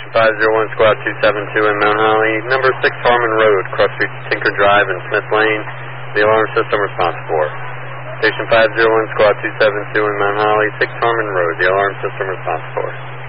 501 Squad 272 in Mount Holly. Number 6 Harmon Road, cross streets Tinker Drive and Smith Lane. The alarm system response 4. Station 501 Squad 272 in Mount Holly, 6 Harmon Road. The alarm system response 4.